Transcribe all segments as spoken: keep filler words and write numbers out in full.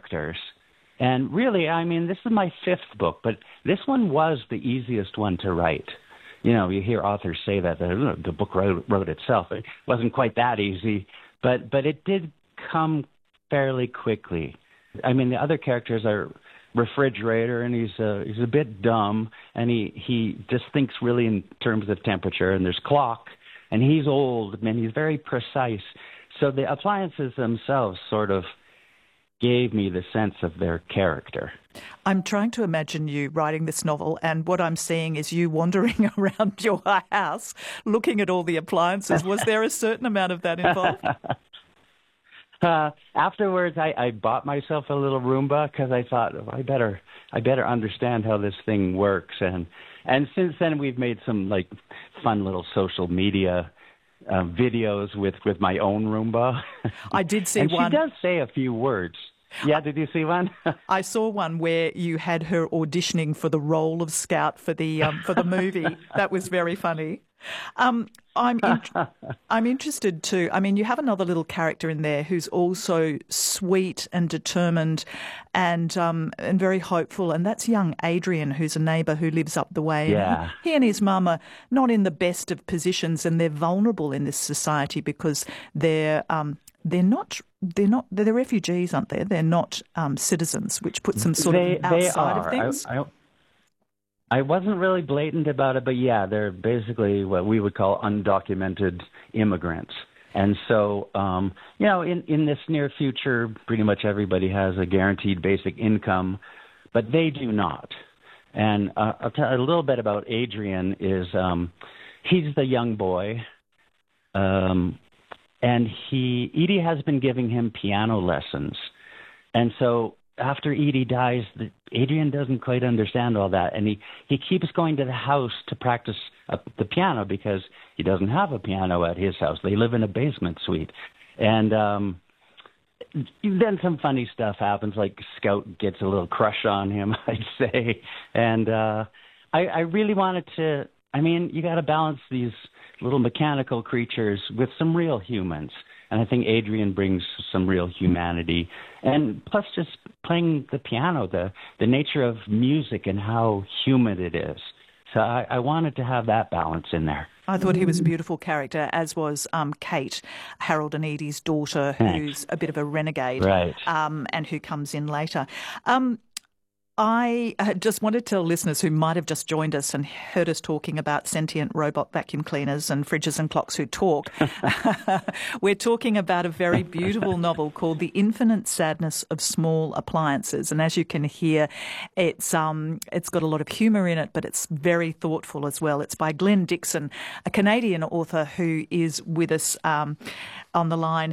characters. And really, I mean, this is my fifth book, but this one was the easiest one to write. You know, you hear authors say that the, the book wrote, wrote itself. It wasn't quite that easy, but but it did come fairly quickly. I mean, the other characters are Refrigerator, and he's uh, he's a bit dumb, and he, he just thinks really in terms of temperature. And there's Clock, and he's old, and he's very precise. So the appliances themselves sort of gave me the sense of their character. I'm trying to imagine you writing this novel, and what I'm seeing is you wandering around your house looking at all the appliances. Was there a certain amount of that involved? Uh, afterwards, I, I bought myself a little Roomba because I thought, oh, I better, I better understand how this thing works. And and since then, we've made some like fun little social media uh, videos with, with my own Roomba. I did see and one. She does say a few words. Yeah, did you see one? I saw one where you had her auditioning for the role of Scout for the um, for the movie. That was very funny. Um, I'm in- I'm interested too. I mean, you have another little character in there who's also sweet and determined, and um, and very hopeful, and that's young Adrian, who's a neighbour who lives up the way. Yeah. He and his mum are not in the best of positions, and they're vulnerable in this society because they're um, they're not. They're not. They're refugees, aren't they? They're not um, citizens, which puts them sort they, of outside they of things. I, I, I wasn't really blatant about it, but yeah, they're basically what we would call undocumented immigrants. And so, um, you know, in, in this near future, pretty much everybody has a guaranteed basic income, but they do not. And uh, I'll tell you a little bit about Adrian. Is um, he's the young boy. Um, And he, Edie has been giving him piano lessons. And so after Edie dies, the, Adrian doesn't quite understand all that. And he, he keeps going to the house to practice uh, the piano because he doesn't have a piano at his house. They live in a basement suite. And um, then some funny stuff happens, like Scout gets a little crush on him, I'd say. And uh, I, I really wanted to, I mean, you got to balance these little mechanical creatures with some real humans. And I think Adrian brings some real humanity. And plus just playing the piano, the, the nature of music and how human it is. So I, I wanted to have that balance in there. I thought he was a beautiful character, as was um, Kate, Harold and Edie's daughter, Thanks. who's a bit of a renegade, right. um, and who comes in later. Um, I just wanted to tell listeners who might have just joined us and heard us talking about sentient robot vacuum cleaners and fridges and clocks who talk. We're talking about a very beautiful novel called The Infinite Sadness of Small Appliances. And as you can hear, it's um it's got a lot of humour in it, but it's very thoughtful as well. It's by Glenn Dixon, a Canadian author who is with us um, on the line.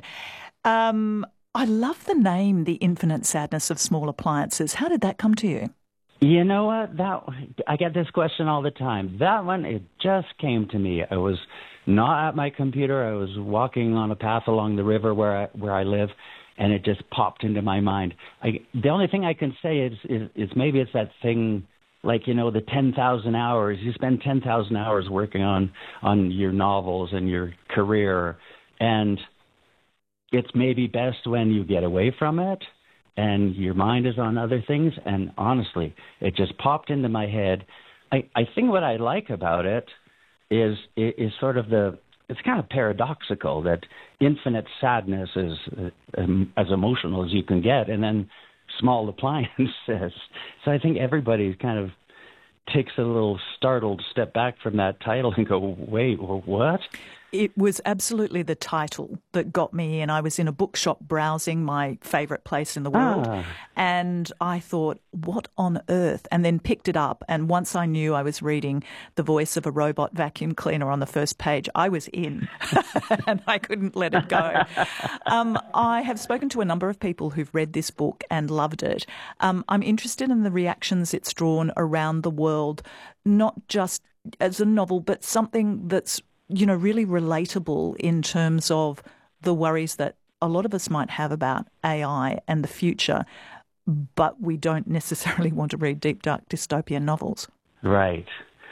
Um I love the name, The Infinite Sadness of Small Appliances. How did that come to you? You know what? That I get this question all the time. That one, it just came to me. I was not at my computer. I was walking on a path along the river where I, where I live, and it just popped into my mind. I, the only thing I can say is, is, is maybe it's that thing, like, you know, the ten thousand hours. You spend ten thousand hours working on, on your novels and your career, and it's maybe best when you get away from it and your mind is on other things. And honestly, it just popped into my head. I, I think what I like about it is, is sort of the, it's kind of paradoxical that infinite sadness is um, as emotional as you can get, and then small appliances. So I think everybody kind of takes a little startled step back from that title and go, wait, what? It was absolutely the title that got me in. I was in a bookshop browsing, my favourite place in the world, Ah. and I thought, what on earth? And then picked it up, and once I knew I was reading the voice of a robot vacuum cleaner on the first page, I was in, and I couldn't let it go. Um, I have spoken to a number of people who've read this book and loved it. Um, I'm interested in the reactions it's drawn around the world, not just as a novel, but something that's, you know, really relatable in terms of the worries that a lot of us might have about A I and the future, but we don't necessarily want to read deep, dark dystopian novels. Right.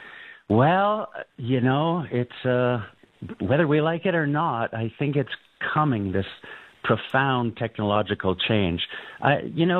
Well, you know, it's uh, whether we like it or not, I think it's coming, this profound technological change. I, you know,